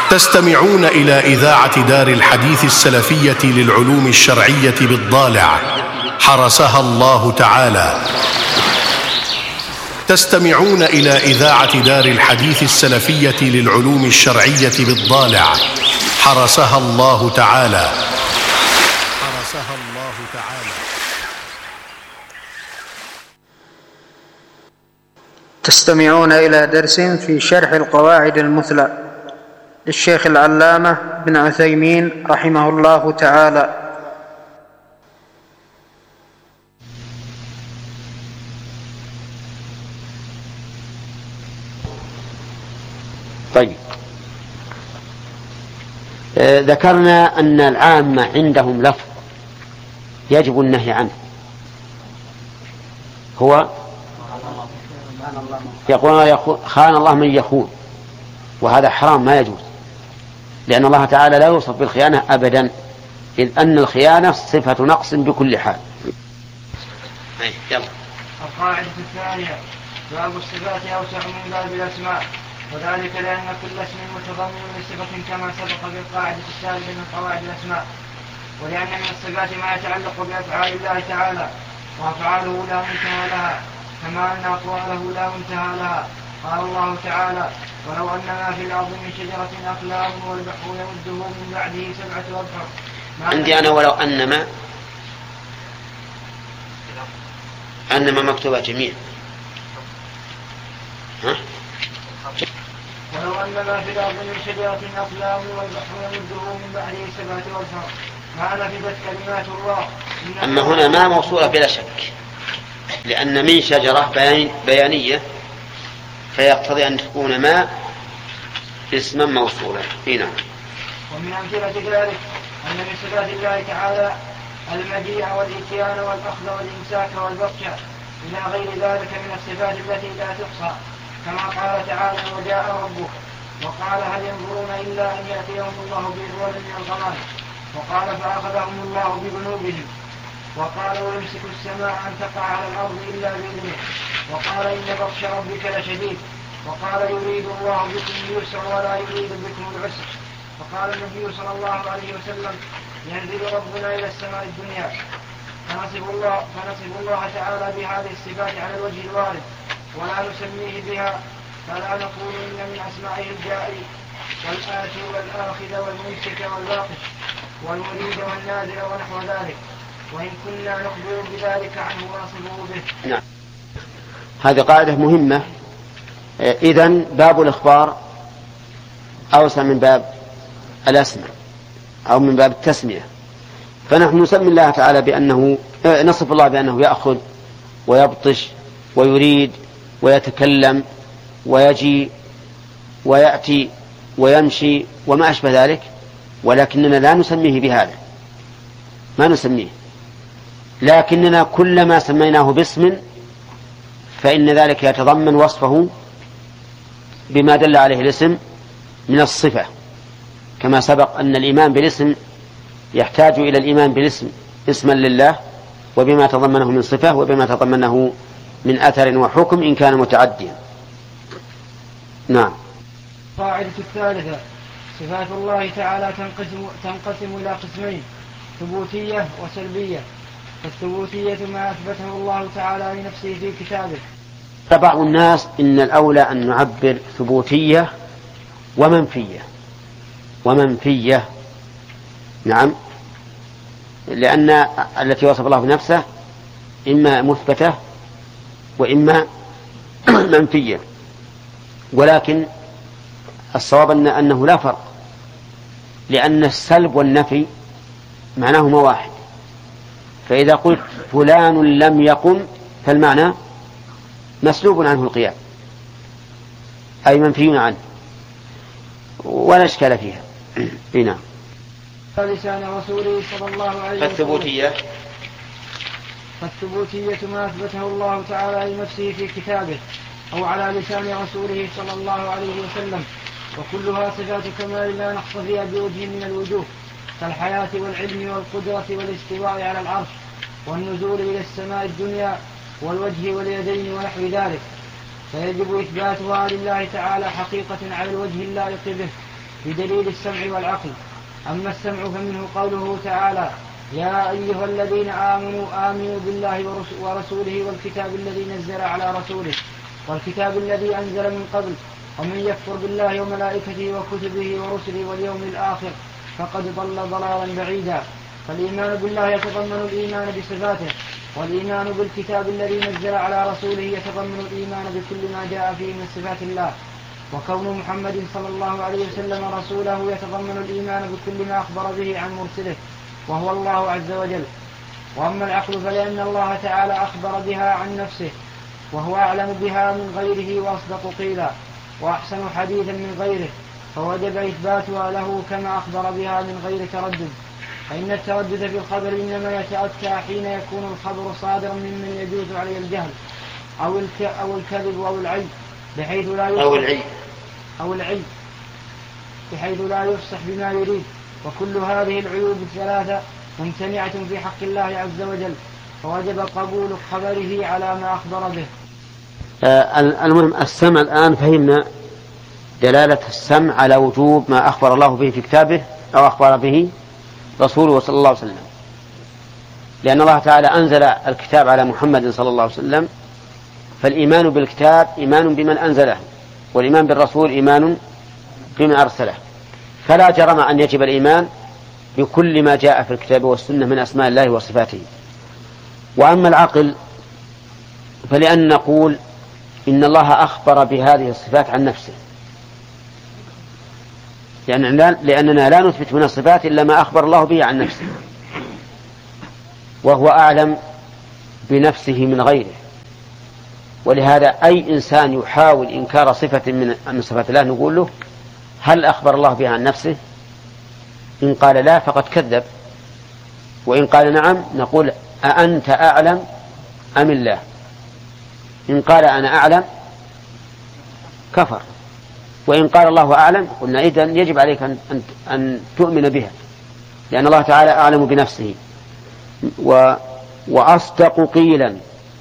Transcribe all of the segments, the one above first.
تستمعون إلى إذاعة دار الحديث السلفية للعلوم الشرعية بالضالع حرسها الله تعالى. تستمعون إلى إذاعة دار الحديث السلفية للعلوم الشرعية بالضالع حرسها الله تعالى. حرسها الله تعالى. تستمعون إلى درس في شرح القواعد المثلى للشيخ العلامة بن عثيمين رحمه الله تعالى. طيب، ذكرنا أن العامة عندهم لفظ يجب النهي عنه، هو يقول خان الله من يخون، وهذا حرام ما يجوز، لأن الله تعالى لا يوصف بالخيانة أبدا، إذ أن الخيانة صفة نقص بكل حال. القاعدة الثانية: باب الصفات أوسع من باب الأسماء، وذلك لأن كل اسم متضمن لصفة كما سبق بالقاعدة السابقة من قواعد الأسماء، ولأن من الصفات ما يتعلق بأفعال الله تعالى، وأفعاله لا منتهى لها، كما أن أقواله لا منتهى لها. قال الله تعالى: ولو أن ما في الأرض من شجرة أقلام والبحر يمده من بعده 7 أبحر. عندي أنا ولو أنما مكتوبة جميع. ولو أن ما في الأرض من شجرة أقلام والبحر يمده من بعده 7 أبحر ما نفدت كلمات الله. أما هنا ما موصولة بلا شك، لأن من شجرة بيانية، فيقتضي أن تكون ما اسما موصولا. هنا ومن أمثلة ذلك أن من صفات الله تعالى المجيء والإتيان والأخذ والإمساك والبطش إلى غير ذلك من الصفات التي لا تحصى، كما قال تعالى: وجاء ربك، وقال: هل ينظرون إلا أن يأتيهم الله بظلال من الغمام، وقال: فأخذهم الله بذنوبهم، وقال: ويمسك السماء أن تقع على الأرض إلا بإذنه، وقال: إن بطش ربك لشديد، وقال: يريد الله بكم اليسر ولا يريد بكم العسر. فقال النبي صلى الله عليه وسلم: ينزل ربنا إلى السماء الدنيا فنصف الله تعالى بهذه الصفات على الوجه الوارد، ولا نسميه بها، فلا نقول إن من أسمائه الجائي والآتي والآخذ والممسك والباطش والمريد والنازل ونحو ذلك، وإن كنا نخبر بذلك عنه ونصفه به. نعم، هذه قاعدة مهمة. إذن باب الإخبار أوسع من باب الأسماء أو من باب التسمية، فنحن نسمي الله تعالى بأنه نصف الله بأنه يأخذ ويبطش ويريد ويتكلم ويجي ويأتي ويمشي وما أشبه ذلك، ولكننا لا نسميه بهذا، ما نسميه، لكننا كلما سميناه باسم فإن ذلك يتضمن وصفه بما دل عليه الاسم من الصفة، كما سبق أن الإيمان بالاسم يحتاج إلى الإيمان بالاسم اسما لله، وبما تضمنه من صفة، وبما تضمنه من أثر وحكم إن كان متعديا. نعم. القاعدة الثالثة: صفات الله تعالى تنقسم إلى قسمين: ثبوتية وسلبية. فالثبوتية ما أثبته الله تعالى لنفسه في كتابه. بعض الناس إن الأولى أن نعبر ثبوتية ومنفية. نعم، لأن التي وصف الله بنفسه إما مثبتة وإما منفية، ولكن الصواب أنه لا فرق، لأن السلب والنفي معناهما واحد. فإذا قلت فلان لم يقم فالمعنى مسلوب عنه القيام، أي منفي عنه، ولا إشكال فيها. هنا لسان رسوله صلى الله عليه وسلم. فالثبوتية ما أثبته الله تعالى لنفسه في كتابه أو على لسان رسوله صلى الله عليه وسلم، وكلها صفات كمال لا نقص فيها بوجه من الوجوه، كالحياة والعلم والقدرة والاستواء على العرش والنزول إلى السماء الدنيا والوجه واليدين ونحو ذلك، فيجب إثباتها لله تعالى حقيقة على الوجه اللائق به، بدليل السمع والعقل. أما السمع فمنه قوله تعالى: يا أيها الذين آمنوا بالله ورسوله والكتاب الذي نزل على رسوله والكتاب الذي أنزل من قبل ومن يكفر بالله وملائكته وكتبه ورسله واليوم الآخر فقد ضل ضلالا بعيدا. فالإيمان بالله يتضمن الإيمان بصفاته، والإيمان بالكتاب الذي نزل على رسوله يتضمن الإيمان بكل ما جاء فيه من صفات الله. وكون محمد صلى الله عليه وسلم رسوله يتضمن الإيمان بكل ما أخبر به عن مرسله وهو الله عز وجل. وأما العقل فلأن الله تعالى أخبر بها عن نفسه وهو أعلم بها من غيره وأصدق قيلا وأحسن حديثا من غيره، فوجب إثباتها له كما أخبر بها من غير تردد. فإن التردد في الخبر إنما يتأتى حين يكون الخبر صادرا ممن يجوز عليه الجهل أو الكذب أو العيب بحيث لا بحيث لا يفصح بما يريد. وكل هذه العيوب الثلاثة ممتنعة في حق الله عز وجل، فوجب قبول خبره على ما أخبر به. المهم السمع الآن فهمنا دلالة السمع على وجوب ما أخبر الله به في كتابه أو أخبر به رسوله صلى الله عليه وسلم، لأن الله تعالى أنزل الكتاب على محمد صلى الله عليه وسلم، فالإيمان بالكتاب إيمان بمن أنزله، والإيمان بالرسول إيمان بمن أرسله، فلا جرم أن يجب الإيمان بكل ما جاء في الكتاب والسنة من أسماء الله وصفاته. وأما العقل فلأن نقول إن الله أخبر بهذه الصفات عن نفسه، لأننا لا نثبت من الصفات إلا ما أخبر الله به عن نفسه، وهو أعلم بنفسه من غيره. ولهذا أي إنسان يحاول إنكار صفة من صفات الله نقول له: هل أخبر الله بها عن نفسه؟ إن قال لا فقد كذب، وإن قال نعم نقول: أأنت أعلم أم الله؟ إن قال أنا أعلم كفر، وإن قال الله أعلم قلنا إذن يجب عليك أن تؤمن بها، لأن الله تعالى أعلم بنفسه. وأصدق قيلا،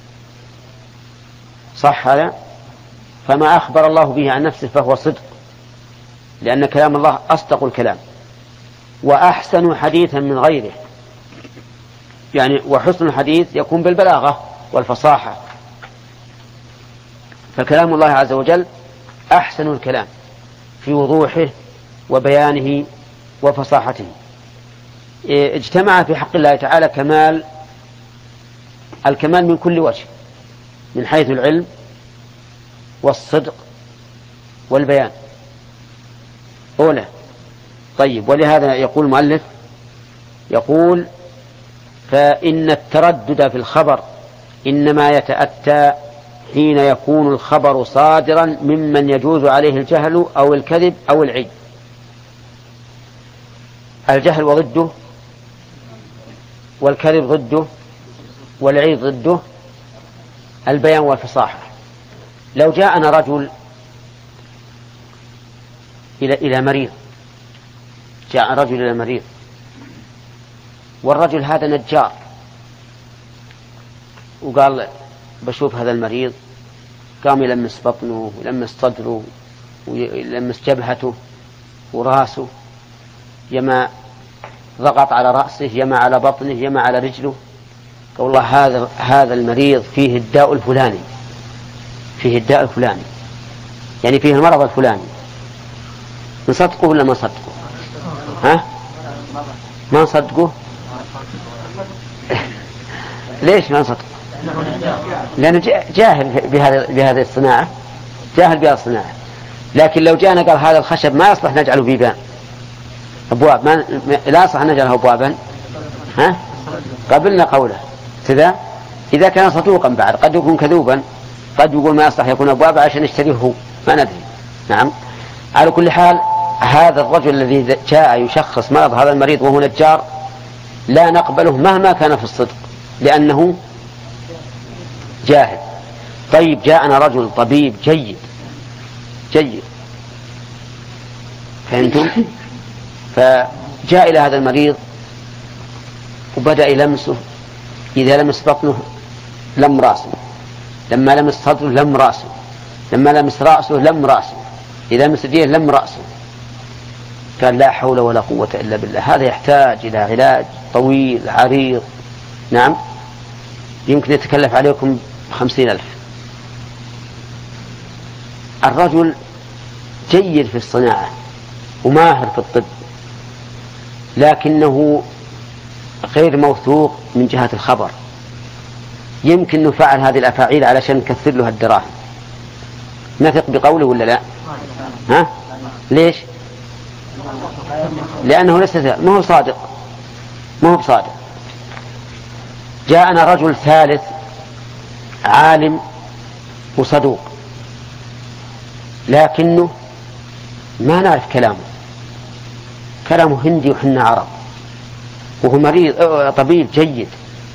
صح هذا؟ فما أخبر الله به عن نفسه فهو صدق، لأن كلام الله أصدق الكلام. وأحسن حديثا من غيره، يعني وحسن الحديث يكون بالبلاغة والفصاحة، فكلام الله عز وجل أحسن الكلام في وضوحه وبيانه وفصاحته. اجتمع في حق الله تعالى الكمال من كل وجه، من حيث العلم والصدق والبيان أولى. طيب، ولهذا يقول المؤلف يقول: فإن التردد في الخبر إنما يتأتى حين يكون الخبر صادرا ممن يجوز عليه الجهل أو الكذب أو العيب. الجهل وضده، والكذب ضده، والعيب ضده البيان والفصاحة. لو جاءنا رجل إلى مريض، جاء رجل إلى مريض، والرجل هذا نجار، وقال: بشوف هذا المريض، قام يلمس بطنه ويلمس صدره ويلمس جبهته وراسه، يما ضغط على رأسه، يما على بطنه، يما على رجله، قال: والله هذا المريض فيه الداء الفلاني، فيه الداء الفلاني، يعني فيه المرض الفلاني. نصدقه ولا ما نصدقه؟ ما نصدقه. ليش ما نصدقه؟ لأنه جاهل بهذه الصناعة، جاهل بهذه الصناعة. لكن لو جاءنا قال: هذا الخشب ما يصلح نجعله بيبان، أبواب لا يصلح نجعله أبوابا، قبلنا قوله كذا. إذا كان صدوقا بعد قد يكون كذوبا، قد يقول ما يصلح يكون أبوابا عشان يشتريه هو، ما ندري. نعم، على كل حال هذا الرجل الذي جاء يشخص مرض هذا المريض وهو نجار لا نقبله مهما كان في الصدق، لأنه جاهل. طيب، جاءنا رجل طبيب جيد، فهمتم؟ فجاء إلى هذا المريض وبدأ يلمسه، إذا لمس بطنه لم راسه، لما لمس صدره لم راسه، لما لمس رأسه لم راسه، إذا لمس يديه لم رأسه. قال لا حول ولا قوة إلا بالله. هذا يحتاج إلى علاج طويل عريض. نعم، يمكن يتكلف عليكم 50,000. الرجل جيد في الصناعة وماهر في الطب، لكنه غير موثوق من جهة الخبر. يمكن نفعل هذه الأفاعيل علشان نكثر له الدراهم. نثق بقوله ولا لا؟ ها؟ ليش؟ لأنه ليس ما هو صادق، ما هو بصادق. جاءنا رجل ثالث عالم وصدوق، لكنه ما نعرف كلامه هندي وحنا عرب، وهو مريض طبيب جيد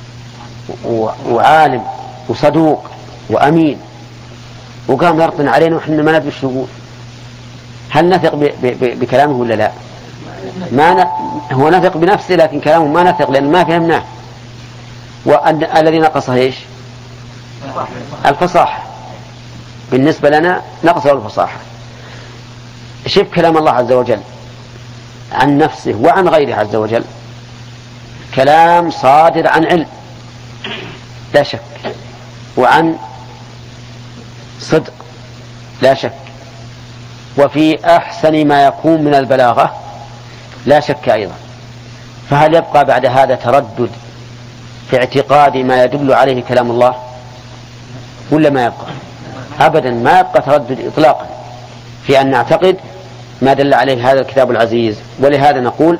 وعالم وصدوق وأمين، وقام يرطن علينا وحنا ما ندري ايش نقول. هل نثق بكلامه ولا لا؟ هو نثق بنفسه، لكن كلامه ما نثق لأن ما فهمناه. والذي نقصه ايش؟ الفصاحة. بالنسبة لنا نقصه الفصاحة. شوف كلام الله عز وجل عن نفسه وعن غيره عز وجل، كلام صادر عن علم لا شك، وعن صدق لا شك، وفي أحسن ما يكون من البلاغة لا شك أيضا. فهل يبقى بعد هذا تردد في اعتقاد ما يدل عليه كلام الله ولا ما يبقى؟ أبدا ما يبقى تردد إطلاقا في أن نعتقد ما دل عليه هذا الكتاب العزيز. ولهذا نقول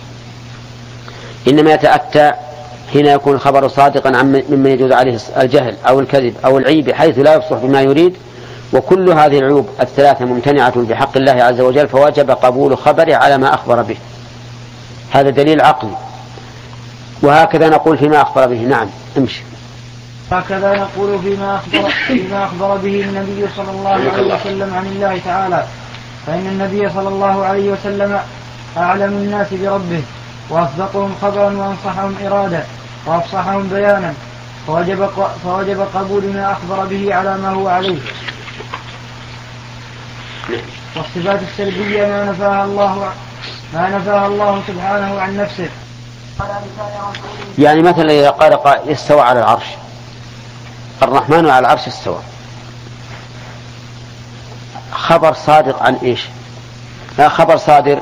إنما يتأتى حين يكون الخبر صادقا عن ممن يجوز عليه الجهل أو الكذب أو العيب حيث لا يفصح بما يريد، وكل هذه العيوب الثلاثة ممتنعة بحق الله عز وجل، فوجب قبول خبره على ما أخبر به. هذا دليل عقلي. وهكذا نقول فيما أخبر به. نعم امشي. هكذا نقول فيما أخبر به النبي صلى الله عليه وسلم عن الله تعالى، فإن النبي صلى الله عليه وسلم أعلم الناس بربه، وأصدقهم خبرا، وأنصحهم إرادة، وأفصحهم بيانا، فوجب قبول ما أخبر به على ما هو عليه. والصفات السلبية ما نفاها الله سبحانه عن نفسه. يعني مثلا إذا قال استوى على العرش، الرحمن على العرش استوى، خبر صادق عن إيش؟ خبر صادر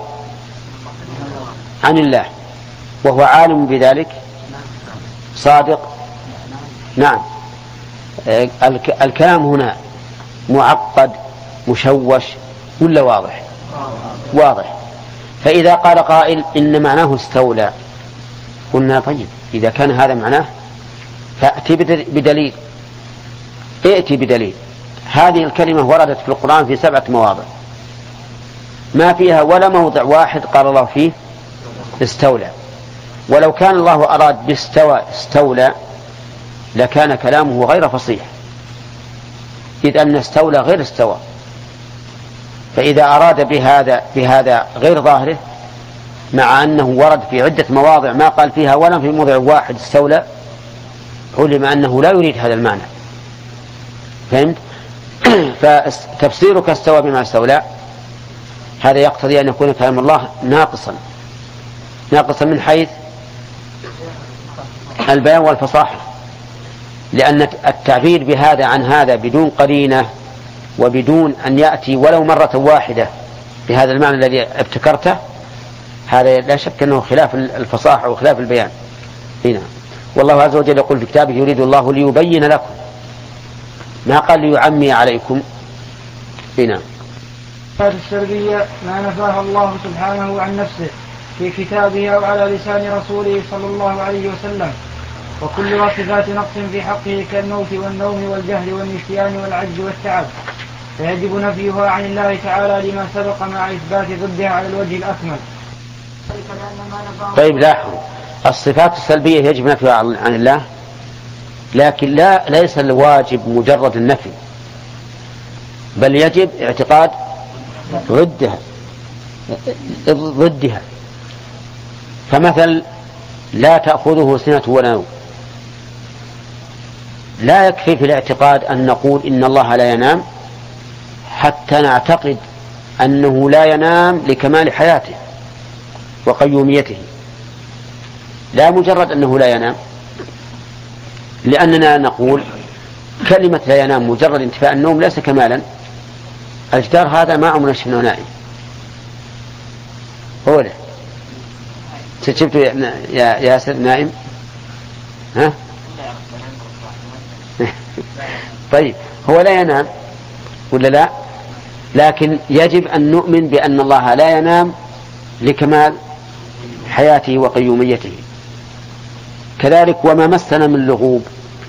عن الله، وهو عالم بذلك، صادق. نعم. الكلام هنا معقد مشوش ولا واضح؟ واضح. فإذا قال قائل إن معناه استولى، قلنا طيب إذا كان هذا معناه فأتي بدليل. ائتي بدليل. هذه الكلمة وردت في القرآن في 7 مواضع، ما فيها ولا موضع واحد قال الله فيه استولى. ولو كان الله أراد باستوى استولى لكان كلامه غير فصيح، إذ أن استولى غير استوى. فإذا أراد بهذا غير ظاهره، مع أنه ورد في عدة مواضع ما قال فيها ولا في موضع واحد استولى، علم أنه لا يريد هذا المعنى. فهمت؟ فتفسيرك استوى بما استولى هذا يقتضي أن يكون كلام الله ناقصا من حيث البيان والفصاحة، لأن التعبير بهذا عن هذا بدون قرينة وبدون أن يأتي ولو مرة واحدة بهذا المعنى الذي ابتكرته، هذا لا شك أنه خلاف الفصاحة وخلاف البيان. هنا والله عز وجل يقول في كتابه يريد الله ليبين لكم، ما قال ليعمي عليكم. هنا السلبية ما نفاها الله سبحانه عن نفسه في كتابه أو على لسان رسوله صلى الله عليه وسلم، وكلها صفات نقص في حقه كالموت والنوم والجهل والنسيان والعجز والتعب، فيجب نفيها عن الله تعالى لما سبق مع إثبات ضدها على الوجه الأكمل. طيب لاحظوا، الصفات السلبية يجب نفيها عن الله، لكن ليس الواجب مجرد النفي، بل يجب اعتقاد ضدها. فمثل لا تأخذه سنة ولا نوم، لا يكفي في الاعتقاد أن نقول إن الله لا ينام حتى نعتقد أنه لا ينام لكمال حياته، وقيوميته، لا مجرد أنه لا ينام، لأننا نقول كلمة لا ينام مجرد انتفاء النوم ليس كمالا. الجدار هذا ما عمره شنو نائم، هو له تجبت يا ياسر نائم، ها؟ طيب هو لا ينام ولا لا؟ لكن يجب أن نؤمن بأن الله لا ينام لكمال حياته وقيوميته. كذلك وما مسنا من لغوب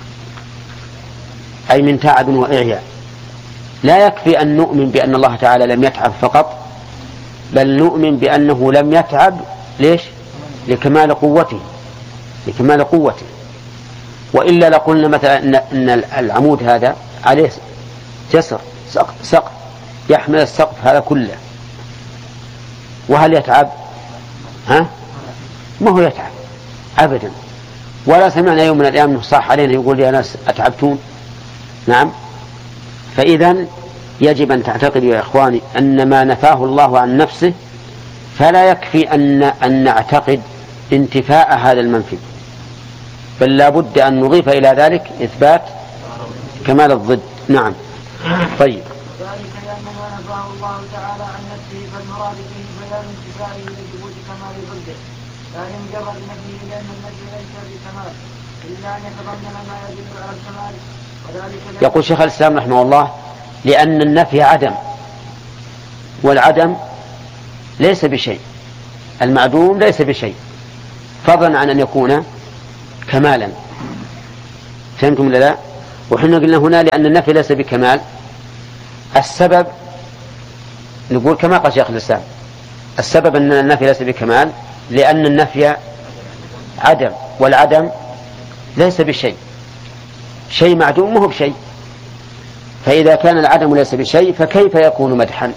أي من تعب وإعياء، لا يكفي أن نؤمن بأن الله تعالى لم يتعب فقط، بل نؤمن بأنه لم يتعب ليش؟ لكمال قوته، لكمال قوته. وإلا لقلنا مثلا إن العمود هذا عليه جسر سقف يحمل السقف هذا كله، وهل يتعب؟ ها؟ ما هو يتعب أبدا. ولا سمعنا يوم من الأيام أنه صاح علينا يقول يا ناس أتعبتون. نعم. فإذا يجب أن تعتقد يا إخواني أن ما نفاه الله عن نفسه فلا يكفي أن نعتقد انتفاء هذا المنفي، بل لا بد أن نضيف إلى ذلك إثبات كمال الضد. نعم. طيب ذلك لأن ما نفاه الله تعالى عن نفسه فالمراد به بيان انتفائه لثبوت كمال ضده، لا لمجرد نفيه، لأن النفي ليس بكمال إلا أن يتضمن ما يدل على الكمال. وذلك يقول شيخ الإسلام رحمه الله لأن النفي عدم، والعدم ليس بشيء، المعدوم ليس بشيء، فضلا عن أن يكون كمالا. فهمتم ولا لا؟ وحنا قلنا هنا لأن النفي ليس بكمال، السبب نقول كما قال شيخ الإسلام السبب أن النفي ليس بكمال لأن النفي عدم، والعدم ليس بشيء، شيء معدوم مو بشيء، فإذا كان العدم ليس بشيء فكيف يكون مدحا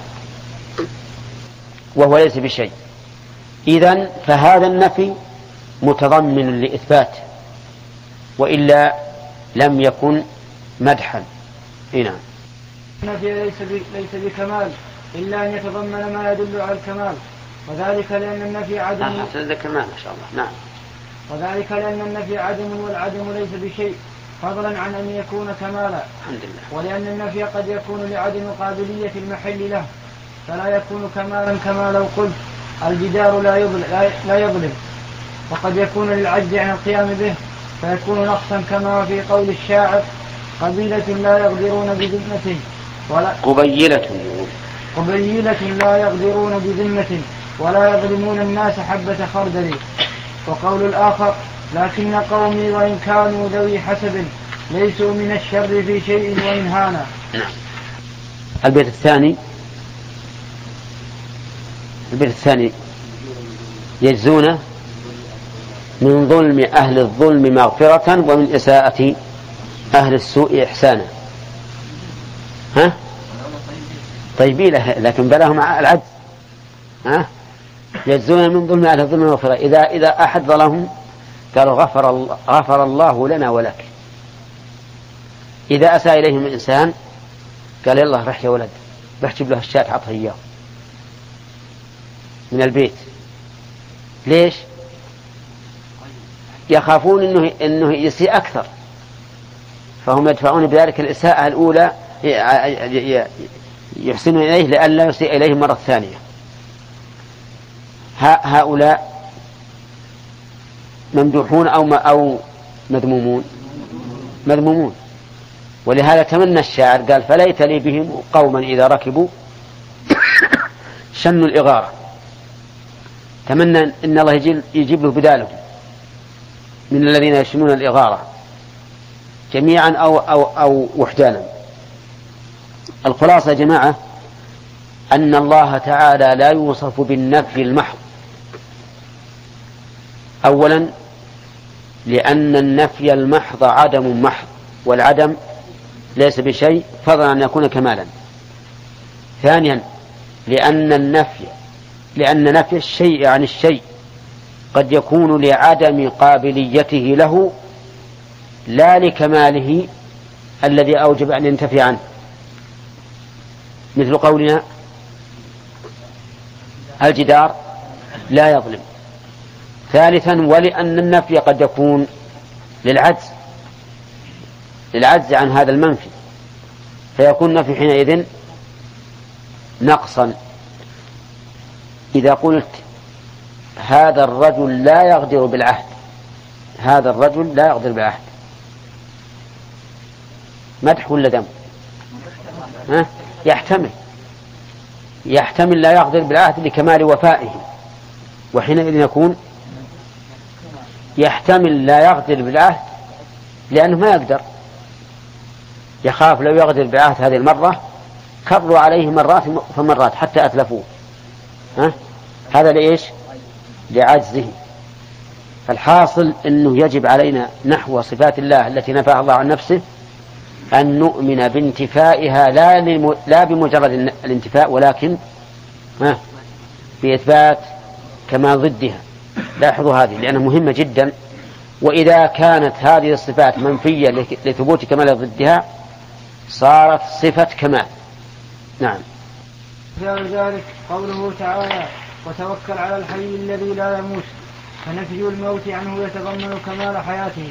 وهو ليس بشيء؟ إذن فهذا النفي متضمن لإثبات، وإلا لم يكن مدحا. نعم. النفي ليس بكمال إلا أن يتضمن ما يدل على الكمال، وذلك لأن النفي عدم. ما شاء الله. نعم. وذلك لأن النفي عدم والعدم ليس بشيء، فضلا عن أن يكون كمالا. الحمد لله. ولأن النفي قد يكون لعدم قابلية المحل له، فلا يكون كمالا كما لو قلت الجدار لا يظلم، وقد يكون للعجز عن القيام به فيكون نقصا، كما في قول الشاعر قبيلة لا يقدرون بذمة قبيلة لا يقدرون بذمة ولا يظلمون الناس حبة خردل. وقول الآخر لكن قومي وإن كانوا ذوي حسب ليسوا من الشر في شيء وإن هانا. البيت الثاني يجزون من ظلم أهل الظلم مغفرة ومن إساءة أهل السوء إحسانا. ها؟ طيبين لكن بلاهم العدل. ها؟ يجزون من ظلم أهل الظلم مغفرة، إذا أحد ظلمهم قالوا غفر الله لنا ولك. إذا أساء إليهم الإنسان قال يلا رح يا ولد بحجب له الشاة عطه إياه من البيت. ليش؟ يخافون إنه يسيء أكثر، فهم يدفعون بذلك الإساءة الأولى يحسنون إليه لئلا يسيء إليه مرة ثانية. هؤلاء ممدوحون أو مذمومون. ولهذا تمنى الشاعر قال فليت لي بهم قوما إذا ركبوا شنوا الإغارة. تمنى إن الله يجيب له بدالهم من الذين يشنون الإغارة جميعا أو وحدانا. الخلاصة يا جماعة أن الله تعالى لا يوصف بالنفي المحض، أولا لأن النفي المحض عدم محض، والعدم ليس بشيء فضلا أن يكون كمالا. ثانيا لأن نفي الشيء عن الشيء قد يكون لعدم قابليته له لا لكماله الذي أوجب أن ينتفي عنه، مثل قولنا الجدار لا يظلم. ثالثا ولأن النفي قد يكون للعجز عن هذا المنفي، فيكون النفي حينئذ نقصا. إذا قلت هذا الرجل لا يغدر بالعهد، هذا الرجل لا يغدر بالعهد، مدح ولا ذم؟ يحتمل لا يغدر بالعهد لكمال وفائه، وحينئذ يكون يحتمل لا يغدر بالعهد لأنه ما يقدر، يخاف لو يغدر بالعهد هذه المرة كروا عليه مرات فمرات حتى أتلفوه. هذا لإيش؟ لعجزه. فالحاصل أنه يجب علينا نحو صفات الله التي نفاها الله عن نفسه أن نؤمن بانتفائها لا بمجرد الانتفاء، ولكن بإثبات كما ضدها. لاحظوا هذه لأنها مهمة جدا. وإذا كانت هذه الصفات منفية لثبوت كمال ضدها صارت صفة كمال. نعم. مثال ذلك قوله تعالى وتوكل على الحي الذي لا يموت، فنفي الموت عنه يتضمن كمال حياته.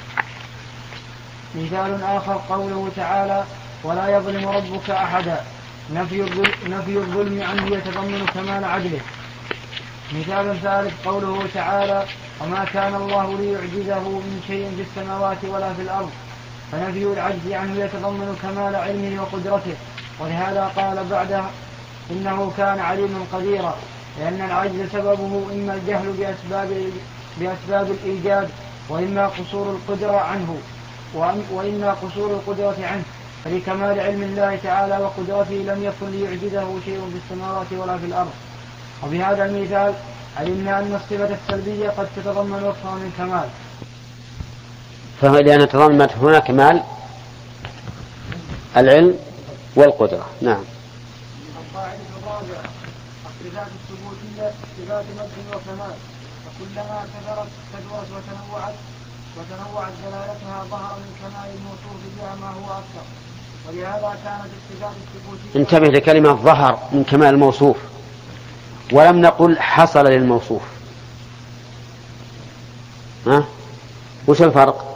مثال آخر قوله تعالى ولا يظلم ربك أحدا، نفي الظلم عنه يتضمن كمال عدله. مثال ثالث قوله تعالى وما كان الله ليعجزه من شيء في السماوات ولا في الأرض، فنفي العجز عنه يتضمن كمال علمه وقدرته. ولهذا قال بعده إنه كان عليما قديرا، لأن العجز سببه إما الجهل بأسباب الإيجاد، وإما قصور القدرة عنه، فلكمال علم الله تعالى وقدرته لم يكن ليعجزه شيء في السماوات ولا في الأرض. وبهذا المثال علمنا أن الصفة السلبية قد تتضمن وصفا من كمال، فلأن تضمنت هنا كمال العلم والقدرة. نعم. القاعدة الرابعة الصفات الثبوتية صفات مدح وكمال، فكلما كثرت وتنوعت دلالتها ظهر من كمال الموصوف بها ما هو أكثر. ولهذا كانت الصفات الثبوتية. انتبه لكلمة ظهر من كمال الموصوف، ولم نقل حصل للموصوف. وش الفرق؟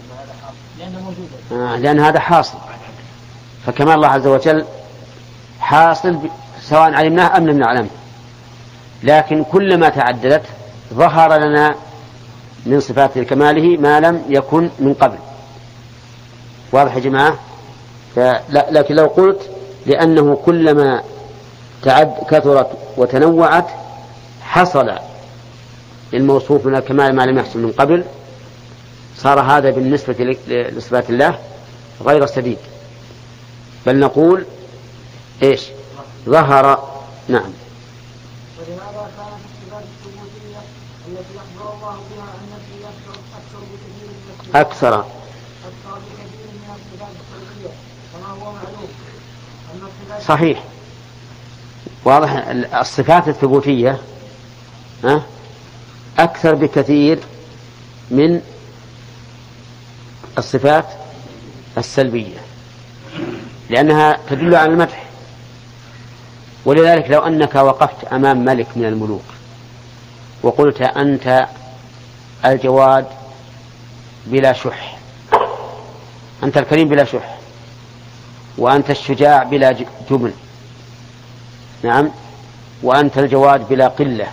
لأن هذا حاصل، فكمال الله عز وجل حاصل سواء علمناه أم لم نعلمه، لكن كلما تعددت ظهر لنا من صفات كماله ما لم يكن من قبل. واضح يا جماعة؟ لكن لو قلت لأنه كلما كثرت وتنوعت حصل للموصوف من الكمال ما لم يحصل من قبل، صار هذا بالنسبة لصفات الله غير سديد، بل نقول إيش؟ ظهر. نعم. ولهذا كانت الصفات الثبوتية التي أخبر الله بها عن نفسه أكثر بكثير من الصفات السلبية، كما هو معلوم أن الصفات. صحيح، واضح. الصفات الثبوتية أكثر بكثير من الصفات السلبية، لأنها تدل على المدح. ولذلك لو أنك وقفت أمام ملك من الملوك وقلت أنت الجواد بلا شح، أنت الكريم بلا شح، وأنت الشجاع بلا جبن، نعم، وأنت الجواد بلا قلة،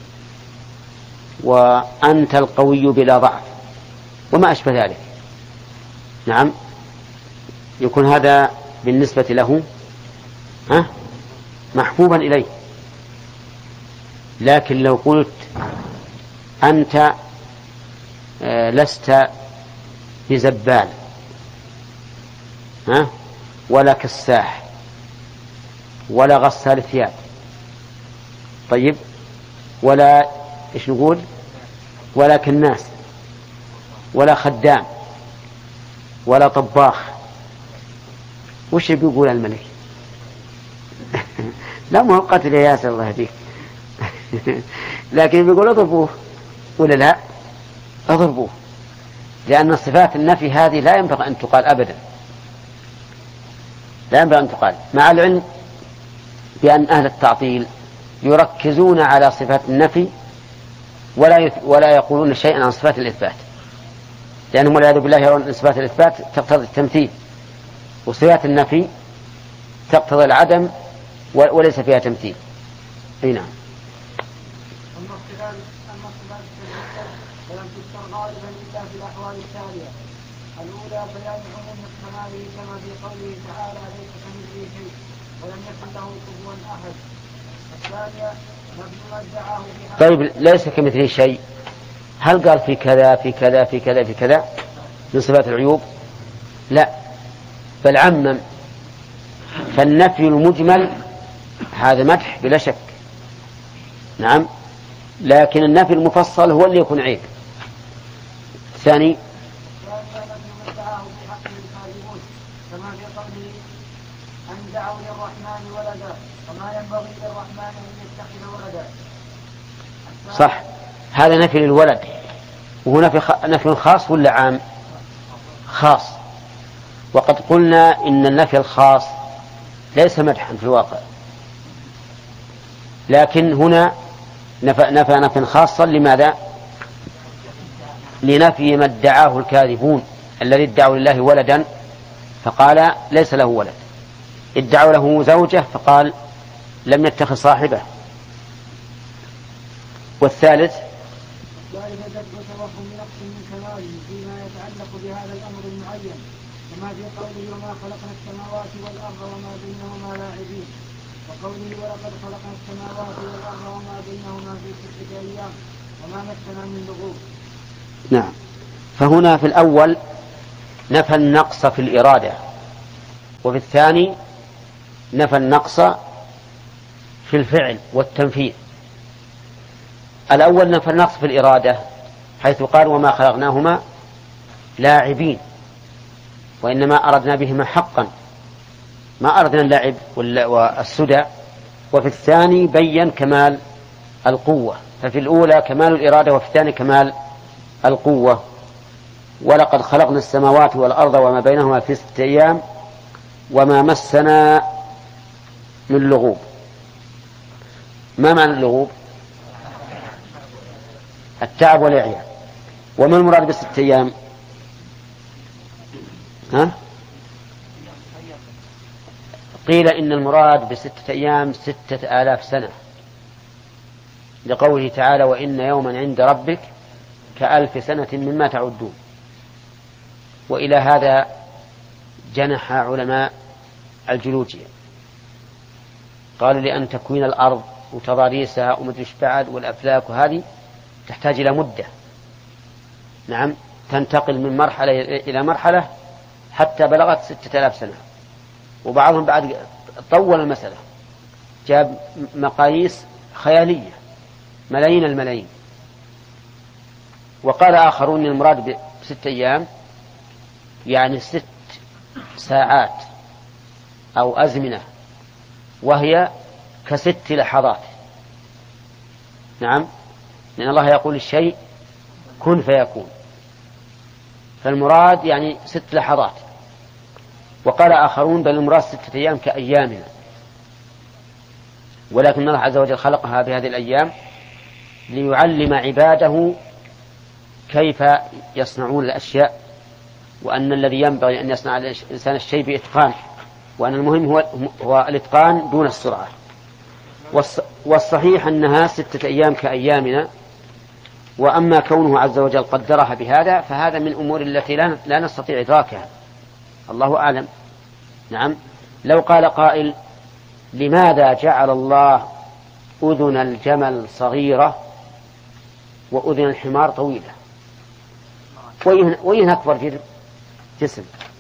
وأنت القوي بلا ضعف، وما أشبه ذلك، نعم، يكون هذا بالنسبة له محبوبا إليه. لكن لو قلت أنت لست بزبال ولا كساح ولا غسال ثياب، طيب، ولا إيش نقول، ولا كناس ولا خدام ولا طباخ، وش بيقول الملك؟ لا، ما هو قتل يا ياسر الله يهديك. لكن بيقول اضربوه، ولا لا؟ اضربوه، لأن الصفات النفي هذه لا ينبغي أن تقال أبدا، لا ينبغي أن تقال، مع العلم بأن أهل التعطيل يركزون على صفات النفي ولا يقولون شيئا عن صفات الإثبات، لأنهم والعياذ بالله يرون أن صفات الإثبات تقتضي التمثيل، وصفات النفي تقتضي العدم وليس فيها تمثيل. أي نعم. ولم تذكر غالبا إلا في الأحوال التالية: الأولى بيان عموم كماله كما في قوله تعالى: ليس كمثله شيء ولم يكن له كفوا أحد. الثانية نفي ما ادعاه في طيب، ليس كمثله شيء، هل قال في كذا في كذا في كذا في كذا من صفات العيوب؟ لا، بل عمم. فالنفي المجمل هذا مدح بلا شك، نعم، لكن النفي المفصل هو اللي يكون عيب. الثاني كما في قوله: أن دعوا للرحمن ولدا وما ينبغي للرحمن أن يتخذ ولدا. صح، هذا نفي للولد، وهو نفي خاص ولا عام؟ خاص. وقد قلنا إن النفي الخاص ليس مدحا في الواقع، لكن هنا نفى خاصا. لماذا؟ لنفي ما ادعاه الكاذبون الذي ادعوا لله ولدا فقال ليس له ولد، ادعوا له زوجة فقال لم يتخذ صاحبه. والثالث توهم نقص من كماله فيما يتعلق بهذا الأمر المعين، كما في قوله: وما خلقنا السماوات والأرض وما بينهما لاعبين، وقوله: ولقد خلقنا السماوات والأرض وما بينهما في 6 أيام وما مسنا من لغوب. نعم. فهنا في الأول نفى النقص في الإرادة، وفي الثاني نفى النقص في الفعل والتنفيذ. الأول نفى النقص في الإرادة حيث قال: وما خلقناهما لاعبين، وإنما أردنا بهما حقا، ما أردنا اللعب والسدى. وفي الثاني بيّن كمال القوة، ففي الأولى كمال الإرادة وفي الثاني كمال القوة. ولقد خلقنا السماوات والأرض وما بينهما في 6 أيام وما مسنا من لغوب. ما معنى اللغوب؟ التعب والإعياء. وما المراد ب6 أيام؟ قيل إن المراد ب6 أيام 6000 سنة، لقوله تعالى: وإن يوما عند ربك ك1000 سنة مما تعدون. وإلى هذا جنح علماء الجيولوجيا، قالوا لأن تكوين الأرض وتضاريسها ومدرش بعد والأفلاك وهذه تحتاج إلى مدة، نعم، تنتقل من مرحلة إلى مرحلة حتى بلغت 6000 سنة. وبعضهم بعد طول المسألة، جاب مقاييس خيالية ملايين الملايين. وقال آخرون إن المراد ب6 أيام يعني 6 ساعات أو أزمنة، وهي ك6 لحظات، نعم، لأن الله يقول الشيء كن فيكون، فالمراد يعني 6 لحظات. وقال آخرون بل المراد 6 أيام كأيامنا، ولكن الله عز وجل خلقها بهذه الأيام ليعلم عباده كيف يصنعون الأشياء، وأن الذي ينبغي أن يصنع الإنسان الشيء بإتقان، وأن المهم هو الإتقان دون السرعة. والصحيح أنها 6 أيام كأيامنا. وأما كونه عز وجل قدرها بهذا فهذا من أمور التي لا نستطيع إدراكها، الله أعلم. نعم، لو قال قائل: لماذا جعل الله أذن الجمل صغيرة وأذن الحمار طويلة وين أكبر جسم؟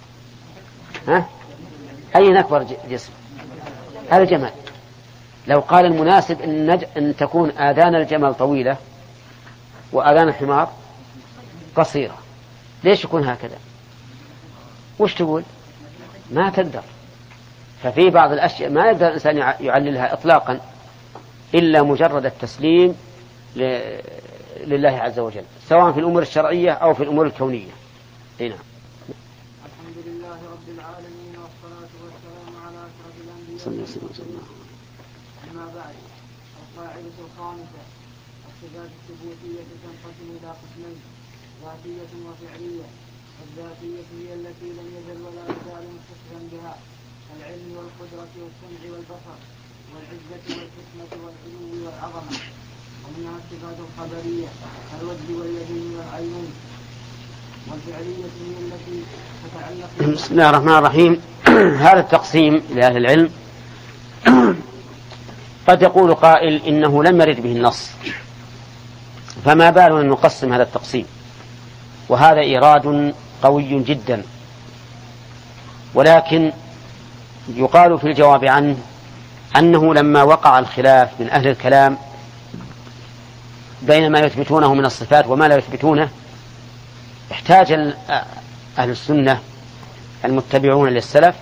أين أكبر جسم؟ هذا جمل. لو قال المناسب أن تكون آذان الجمل طويلة وآذان الحمار قصيرة، ليش يكون هكذا؟ وش تقول؟ ما تقدر. ففي بعض الأشياء ما يقدر الإنسان يعللها إطلاقا إلا مجرد التسليم لله عز وجل، سواء في الأمور الشرعية أو في الأمور الكونية. هنا الحمد لله رب العالمين، والصلاة والسلام على أشرف الأنبياء والمرسلين. أما بعد، القاعدة الخامسة: الصفات الثبوتية تنقسم إلى قسمين: ذاتية وفعلية. الذاتية هي التي لم يزل ولا يزال متصفا بها العلم والقدرة والسمع والبصر والعزة والحكمة والعلو والعظمة. ومنها الصفات الخبرية كالوجه واليدين والعيون. والفعلية هي التي تتعلق. بسم الله الرحمن الرحيم. هذا التقسيم لأهل العلم قد يقول قائل إنه لم يرد به النص، فما بالنا أن نقسم هذا التقسيم؟ وهذا إيراد قوي جدا، ولكن يقال في الجواب عنه أنه لما وقع الخلاف من أهل الكلام بين ما يثبتونه من الصفات وما لا يثبتونه، احتاج أهل السنة المتبعون للسلف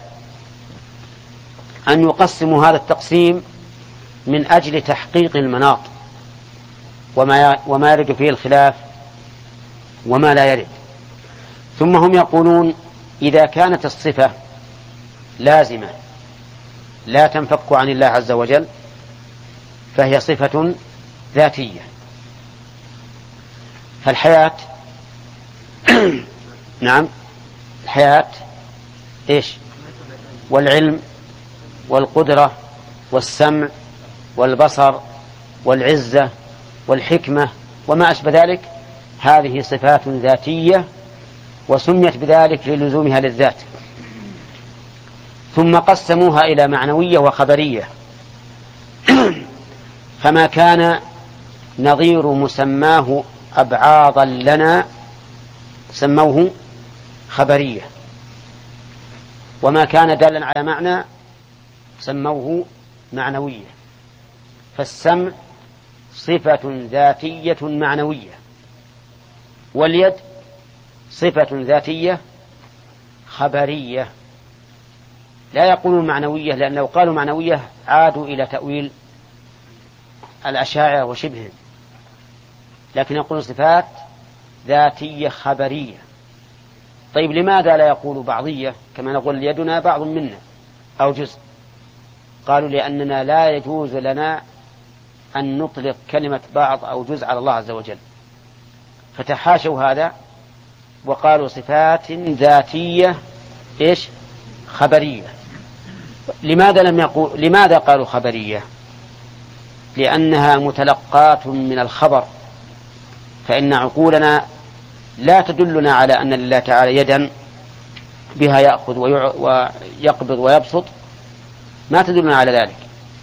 أن يقسموا هذا التقسيم من أجل تحقيق المناط وما يرد فيه الخلاف وما لا يرد. ثم هم يقولون إذا كانت الصفة لازمة لا تنفك عن الله عز وجل فهي صفة ذاتية. فالحياة نعم، الحياة إيش؟ والعلم والقدرة والسمع والبصر والعزة والحكمة وما أشبه ذلك، هذه صفات ذاتية وسميت بذلك للزومها للذات. ثم قسموها إلى معنوية وخبرية، فما كان نظير مسماه أبعاضا لنا سموه خبرية، وما كان دالا على معنى سموه معنوية. فالسمع صفة ذاتية معنوية، واليد صفة ذاتية خبرية. لا يقولون معنوية، لأن لو قالوا معنوية عادوا إلى تأويل الأشاعرة وشبههم، لكن يقولون صفات ذاتية خبرية. طيب لماذا لا يقول بعضية كما نقول يدنا بعض منا أو جزء؟ قالوا لأننا لا يجوز لنا أن نطلق كلمة بعض أو جزء على الله عز وجل، فتحاشوا هذا وقالوا صفات ذاتية إيش؟ خبرية. لماذا قالوا خبرية؟ لأنها متلقاة من الخبر، فإن عقولنا لا تدلنا على أن لله تعالى يدا بها يأخذ ويقبض ويبسط، ما تدلنا على ذلك،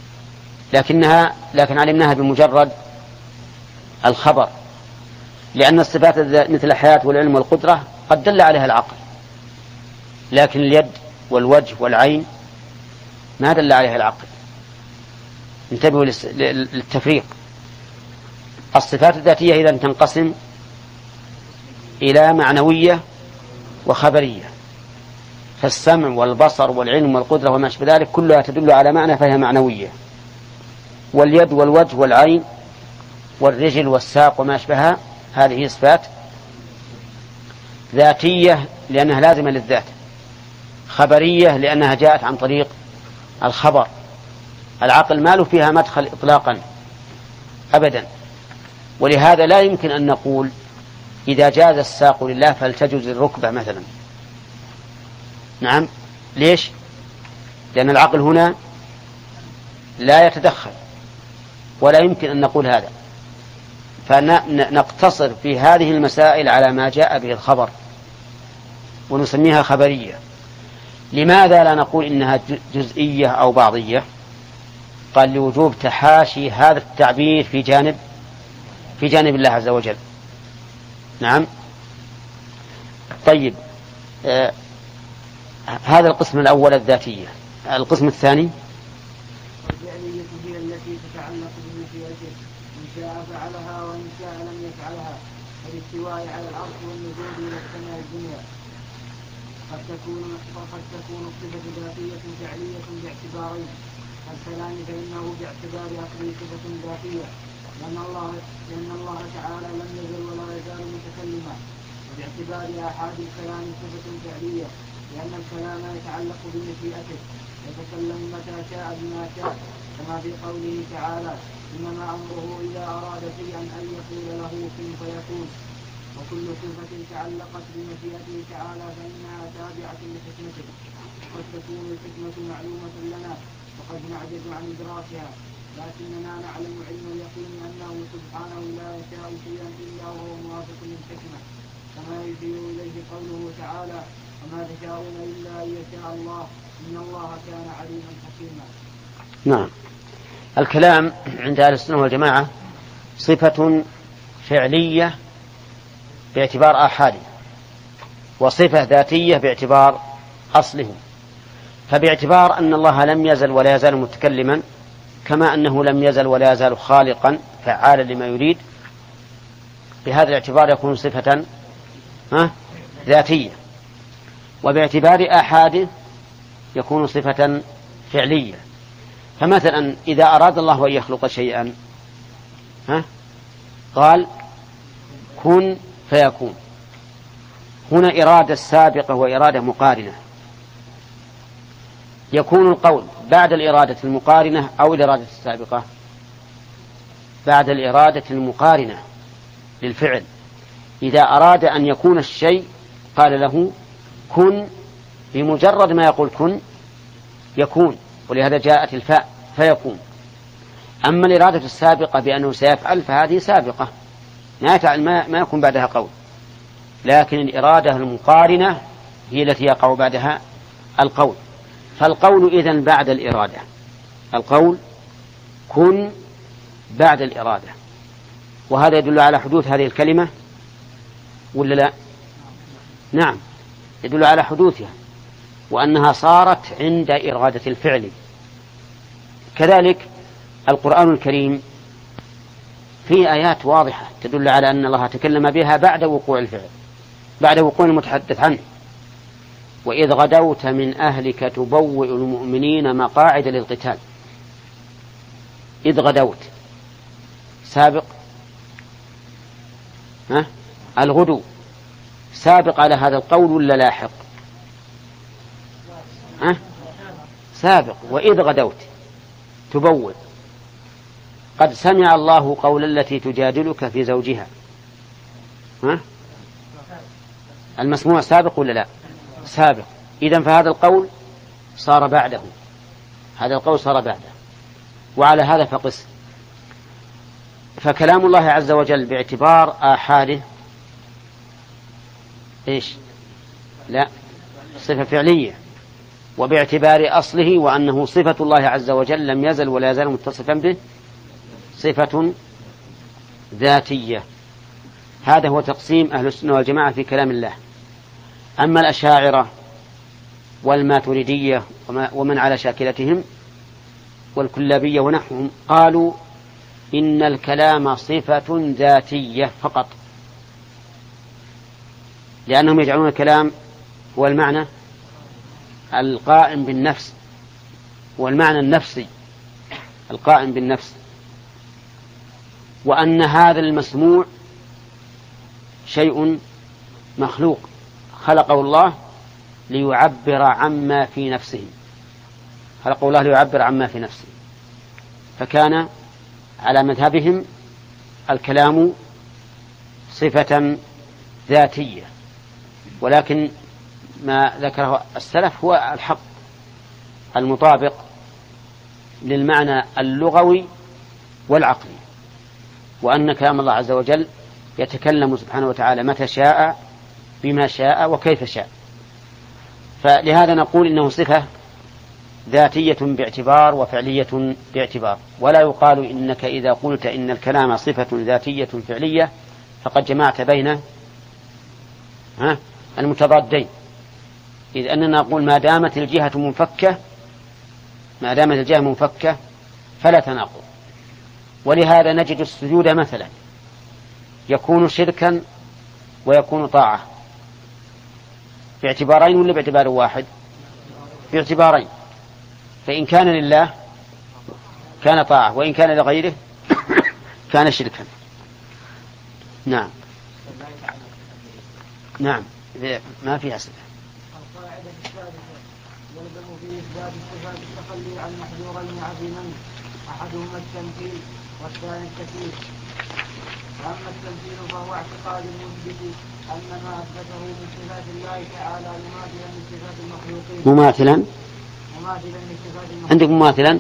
لكن علمناها بمجرد الخبر، لأن الصفات مثل الحياة والعلم والقدرة قد دل عليها العقل، لكن اليد والوجه والعين ما دل عليها العقل. انتبهوا للتفريق. الصفات الذاتية إذن تنقسم إلى معنوية وخبرية، فالسمع والبصر والعلم والقدرة وما أشبه ذلك كلها تدل على معنى فهي معنوية. واليد والوجه والعين والرجل والساق وما أشبهها هذه صفات ذاتية لأنها لازمة للذات، خبرية لأنها جاءت عن طريق الخبر. العقل ما له فيها مدخل إطلاقا أبدا، ولهذا لا يمكن أن نقول إذا جاز الساق لله فلتجوز الركبة مثلا. نعم، ليش؟ لأن العقل هنا لا يتدخل، ولا يمكن أن نقول هذا، فنقتصر في هذه المسائل على ما جاء به الخبر ونسميها خبرية. لماذا لا نقول إنها جزئية أو بعضية؟ قال لوجوب تحاشي هذا التعبير في جانب الله عز وجل. نعم. طيب، هذا القسم الأول الذاتية. القسم الثاني الفعلية هي التي تتعلق بمشيئته، إن شاء فعلها وإن شاء لم يفعلها، كالاستواء على العرش والنزول إلى السماء الدنيا. قد تكون الصفة ذاتية فعلية باعتبارين: الكلام فإنه باعتبار أصله صفة ذاتية لأن الله تعالى لم يزل ولا يزال متكلما، وباعتبار آحاد الكلام صفة فعلية لأن الكلام يتعلق بمشيئته، يتكلم متى شاء بما شاء، كما في قوله تعالى: إنما أمره إذا أراد شيئا أن يقول له كن فيكون. وكل صفة تعلقت بمشيئته تعالى فإنها تابعة لحكمته. قد تكون الحكمة معلومة لنا وقد نعجز عن إدراكها، لكننا نعلم علم اليقين أنه سبحانه لا يشاء شيئا إلا وهو موافق للحكمة، كما يشير إليه قوله تعالى: وما تشاءون إلا أن يشاء الله إن الله كان عليما حكيما. نعم. الكلام عند أهل السنة والجماعة صفة فعلية باعتبار آحاده، وصفة ذاتية باعتبار أصله. فباعتبار أن الله لم يزل ولا يزال متكلما، كما أنه لم يزل ولا يزال خالقا فعالا لما يريد، بهذا الاعتبار يكون صفة ذاتية. وباعتبار آحاده يكون صفة فعلية. فمثلا إذا أراد الله أن يخلق شيئا قال كن فيكون. هنا إرادة سابقة وإرادة مقارنة. يكون القول بعد الإرادة المقارنة أو الإرادة السابقة؟ بعد الإرادة المقارنة للفعل. إذا أراد أن يكون الشيء قال له كن، بمجرد ما يقول كن يكون، ولهذا جاءت الفاء فيكون. أما الإرادة السابقة بأنه سيفعل فهذه سابقة ما يكون بعدها قول، لكن الإرادة المقارنة هي التي يقع بعدها القول. فالقول إذن بعد الإرادة، القول كن بعد الإرادة. وهذا يدل على حدوث هذه الكلمة ولا لا؟ نعم، يدل على حدوثها وأنها صارت عند إرادة الفعل. كذلك القرآن الكريم فيه آيات واضحة تدل على أن الله تكلم بها بعد وقوع الفعل، بعد وقوع المتحدث عنه. وإذ غدوت من أهلك تبوئ المؤمنين مقاعد للقتال. إذ غدوت سابق، الغدو سابق على هذا القول ولا لاحق؟ سابق. وإذ غدوت تبوئ، قد سمع الله قول التي تجادلك في زوجها. المسموع سابق ولا لا؟ سابق. إذن فهذا القول صار بعده، هذا القول صار بعده. وعلى هذا فقس. فكلام الله عز وجل باعتبار آحاده إيش؟ لا، صفة فعلية. وباعتبار أصله وأنه صفة الله عز وجل لم يزل ولا يزال متصفا به صفة ذاتية. هذا هو تقسيم أهل السنة والجماعة في كلام الله. أما الأشاعرة والماتريدية ومن على شاكلتهم والكلابية ونحوهم قالوا إن الكلام صفة ذاتية فقط، لأنهم يجعلون الكلام هو المعنى القائم بالنفس، والمعنى النفسي القائم بالنفس، وأن هذا المسموع شيء مخلوق خلقه الله ليعبر عما في نفسه، خلقه الله ليعبر عما في نفسه. فكان على مذهبهم الكلام صفة ذاتية، ولكن ما ذكره السلف هو الحق المطابق للمعنى اللغوي والعقلي، وأن كلام الله عز وجل يتكلم سبحانه وتعالى متى شاء بما شاء وكيف شاء. فلهذا نقول إنه صفة ذاتية باعتبار وفعلية باعتبار، ولا يقال إنك إذا قلت إن الكلام صفة ذاتية فعلية فقد جمعت بين المتضادين، إذ أننا نقول ما دامت الجهة منفكة فلا تناقض. ولهذا نجد السجود مثلا يكون شركا ويكون طاعة باعتبارين ولا باعتبار واحد؟ باعتبارين. فإن كان لله كان طاعة، وإن كان لغيره كان شركا. نعم نعم، ما في أسئلة. القاعدة الثالثة يلزم في إثبات الصفات التخلي عن محذورين عظيمين، أحدهما التمثيل والثاني التكليف. وأما التمثيل فهو اعتقاد المثبت أن ما أثبته من صفات الله تعالى مماثلا لصفات المخلوقين. مماثلا لصفات المخلوقين. عندك مماثلا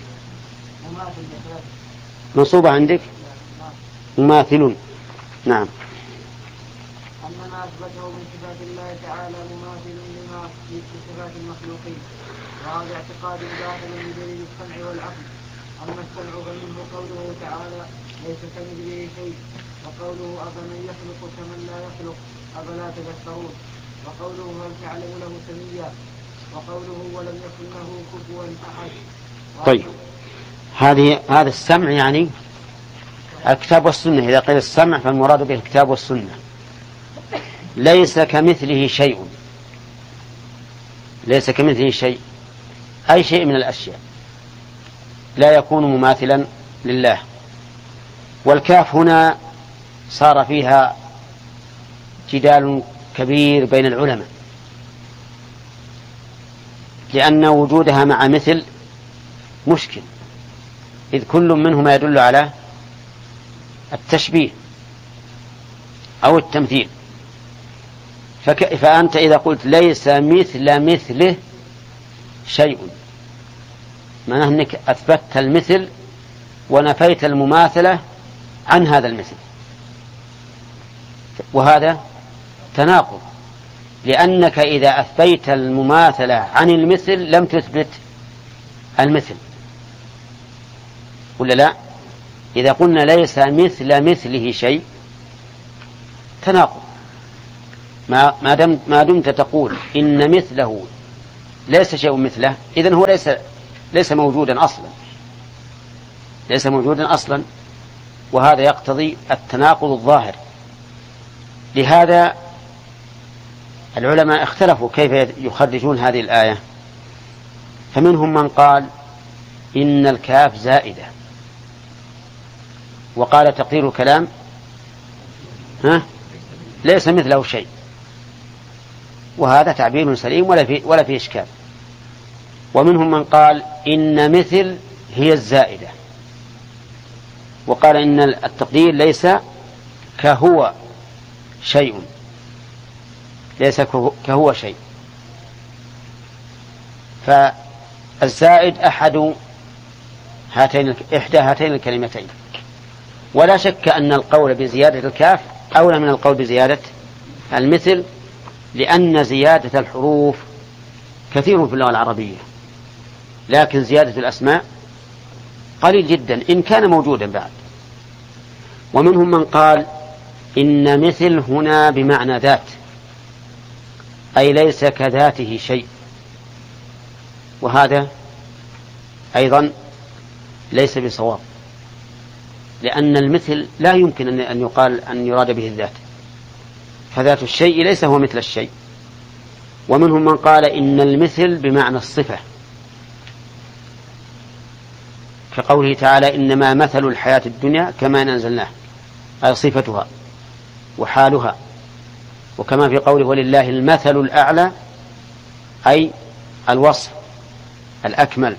منصوبة عندك مماثل. نعم. أن ما أثبته من صفات الله تعالى مماثل لما في صفات المخلوقين، وهذا اعتقاد باطل بدليل السمع والعقل. أما السمع فمنه قوله تعالى ليس كمثله شيء، وقوله أفمن يخلق كمن لا يخلق أفلا تذكرون، وقوله هل تعلم له سميا، وقوله ولم يكن له كفوا أحد. طيب هذا السمع يعني الكتاب والسنة. إذا قيل السمع فالمراد به الكتاب والسنة. ليس كمثله شيء، ليس كمثله شيء أي شيء من الأشياء لا يكون مماثلا لله. والكاف هنا صار فيها جدال كبير بين العلماء، لأن وجودها مع مثل مشكل، إذ كل منهما يدل على التشبيه أو التمثيل. فأنت إذا قلت ليس مثل مثله شيء، معناه أنك أثبتت المثل ونفيت المماثلة عن هذا المثل، وهذا تناقض، لأنك إذا أثبت المماثلة عن المثل لم تثبت المثل، ولا لا؟ إذا قلنا ليس مثل مثله شيء تناقض. ما دمت تقول إن مثله ليس شيء مثله، إذن هو ليس موجودا أصلا، ليس موجودا أصلا، وهذا يقتضي التناقض الظاهر. لهذا العلماء اختلفوا كيف يخرجون هذه الآية، فمنهم من قال إن الكاف زائدة، وقال تقدير الكلام ليس مثله شيء، وهذا تعبير سليم ولا فيه إشكال. ومنهم من قال إن مثل هي الزائدة، وقال إن التقدير ليس كهو شيء، ليس كهو شيء. فالزائد إحدى هاتين الكلمتين. ولا شك أن القول بزيادة الكاف أولى من القول بزيادة المثل، لأن زيادة الحروف كثير في اللغة العربية، لكن زيادة الأسماء قليل جدا إن كان موجودا بعد. ومنهم من قال إن مثل هنا بمعنى ذات، أي ليس كذاته شيء، وهذا أيضا ليس بصواب، لأن المثل لا يمكن أن يقال أن يراد به الذات، فذات الشيء ليس هو مثل الشيء. ومنهم من قال إن المثل بمعنى الصفة، كقوله تعالى إنما مثل الحياة الدنيا كما أنزلناه، أي صفتها وحالها، وكما في قوله ولله المثل الأعلى، أي الوصف الأكمل.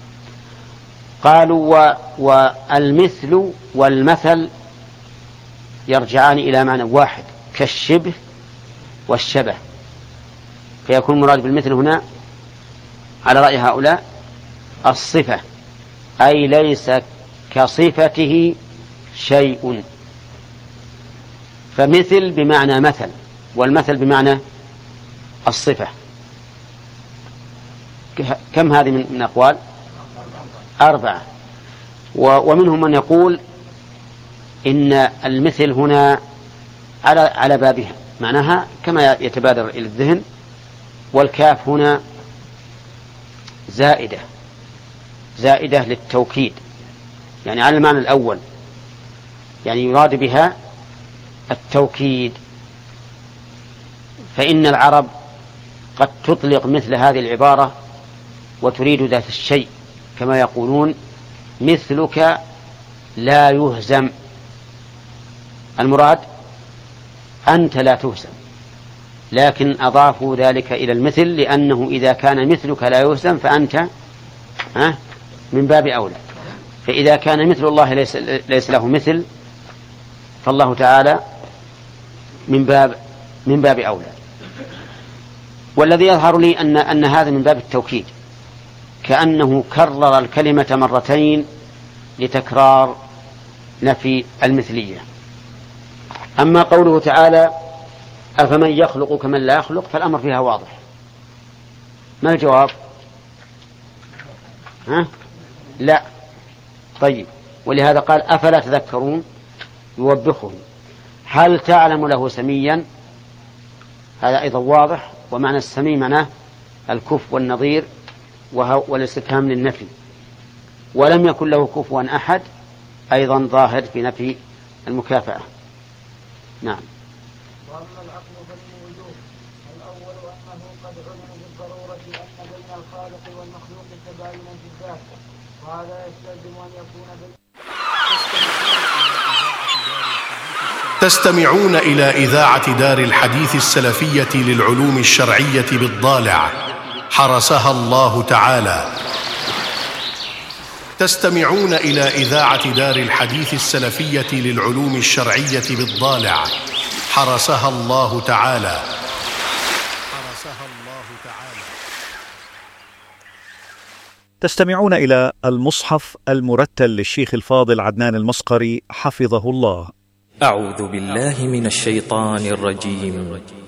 قالوا والمثل والمثل يرجعان إلى معنى واحد كالشبه والشبه، فيكون مراد بالمثل هنا على رأي هؤلاء الصفة، أي ليس كصفته شيء. فمثل بمعنى مثل، والمثل بمعنى الصفة. كم هذه من أقوال؟ 4. ومنهم من يقول إن المثل هنا على بابها، معناها كما يتبادر إلى الذهن، والكاف هنا زائدة للتوكيد، يعني على المعنى الأول، يعني يراد بها التوكيد. فإن العرب قد تطلق مثل هذه العبارة وتريد ذات الشيء، كما يقولون مثلك لا يهزم، المراد أنت لا تهزم، لكن أضافوا ذلك إلى المثل، لأنه إذا كان مثلك لا يهزم فأنت من باب أولى. فإذا كان مثل الله ليس له مثل، فالله تعالى من باب أولى. والذي يظهر لي أن هذا من باب التوكيد، كأنه كرر الكلمة مرتين لتكرار نفي المثلية. أما قوله تعالى أفمن يخلق كمن لا يخلق، فالأمر فيها واضح. ما الجواب؟ لا. طيب، ولهذا قال أفلا تذكرون، يوبخهم هل تعلم له سميا، هذا أيضا واضح. ومعنى السمي معناه الكف والنظير والاستفهام للنفي، ولم يكن له كفوا أحد أيضا ظاهر في نفي المكافأة. نعم. وأما العقل فمن وجوه: الأول أنه قد علم بالضرورة أن بين الخالق والمخلوق تباينا في الذات، وهذا يستلزم أن يكون تستمعون إلى إذاعة دار الحديث السلفية للعلوم الشرعية بالضالع، حرسها الله تعالى. تستمعون إلى إذاعة دار الحديث السلفية للعلوم الشرعية بالضالع، حرسها الله تعالى. تستمعون إلى المصحف المرتل للشيخ الفاضل عدنان المصقري حفظه الله. أعوذ بالله من الشيطان الرجيم.